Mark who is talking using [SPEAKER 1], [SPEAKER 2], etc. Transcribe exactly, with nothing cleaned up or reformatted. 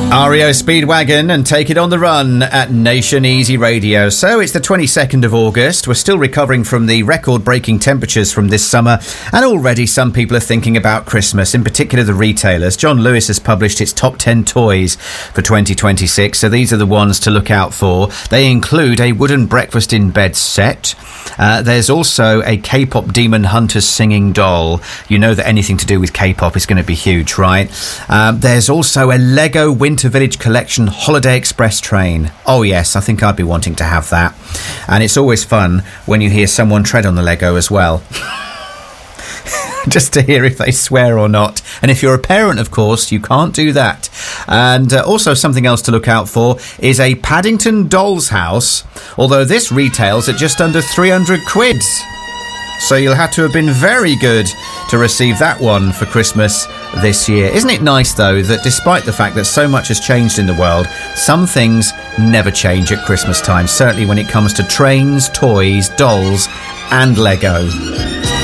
[SPEAKER 1] R E O Speedwagon and Take It on the Run at Nation Easy Radio. So it's the twenty-second of August. We're still recovering from the record-breaking temperatures from this summer, and already some people are thinking about Christmas, in particular the retailers. John Lewis has published its top ten toys for twenty twenty-six, so these are the ones to look out for. They include a wooden breakfast in bed set. Uh, there's also a K-pop Demon Hunters singing doll. You know that anything to do with K-pop is going to be huge, right? Um, there's also a Lego Winter Village Collection Holiday Express train. Oh yes, I think I'd be wanting to have that. And it's always fun when you hear someone tread on the Lego as well. Just to hear if they swear or not. And if you're a parent, of course, you can't do that. And uh, also something else to look out for is a Paddington Doll's House, although this retails at just under three hundred quid. So you'll have to have been very good to receive that one for Christmas this year. Isn't it nice, though, that despite the fact that so much has changed in the world, some things never change at Christmas time, certainly when it comes to trains, toys, dolls and Lego.